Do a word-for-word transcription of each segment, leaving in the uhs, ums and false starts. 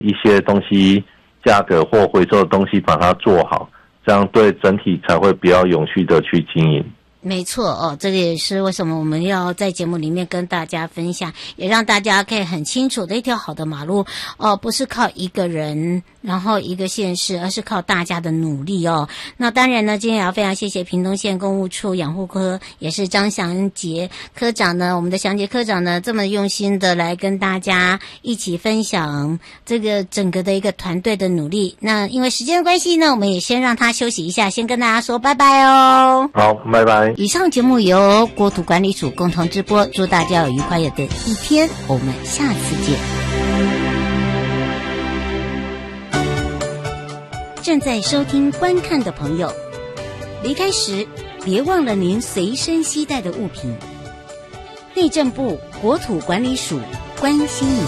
一些东西价格或回收的东西把它做好，这样对整体才会比较永续的去经营。 没错哦，这个也是为什么我们要在节目里面跟大家分享，也让大家可以很清楚的一条好的马路哦，不是靠一个人然后一个县市，而是靠大家的努力哦。那当然呢，今天也要非常谢谢屏东县公务处养护科，也是张祥杰科长呢，我们的祥杰科长呢这么用心的来跟大家一起分享这个整个的一个团队的努力。那因为时间的关系呢，我们也先让他休息一下，先跟大家说拜拜哦。 好，拜拜。 以上节目由国土管理署共同直播，祝大家有愉快的一天，我们下次见。正在收听观看的朋友，离开时别忘了您随身携带的物品。内政部国土管理署关心您。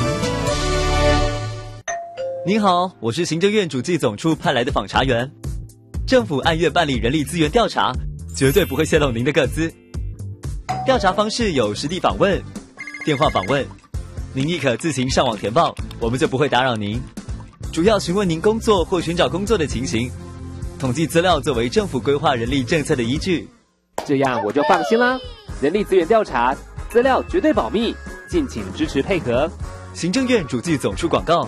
您好，我是行政院主计总处派来的访查员。政府按月办理人力资源调查，绝对不会泄露您的个资。调查方式有实地访问、电话访问，您亦可自行上网填报，我们就不会打扰您。主要询问您工作或寻找工作的情形，统计资料作为政府规划人力政策的依据。 这样我就放心啦。人力资源调查资料绝对保密，敬请支持配合。 行政院主计总处广告。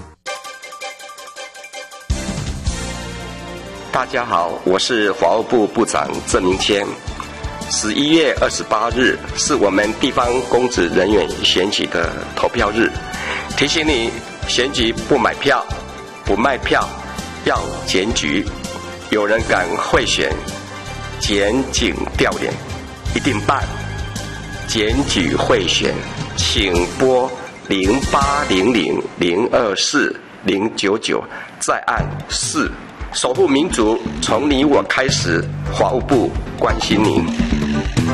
大家好，我是法务部部长郑明谦。十一月二十八日是我们地方公职人员选举的投票日，提醒你，选举不买票、不卖票，要检举。有人敢贿选、检警调脸，一定办。检举贿选，请拨零八零零零二四零九九，再按四。守护民主，从你我开始。法务部关心您。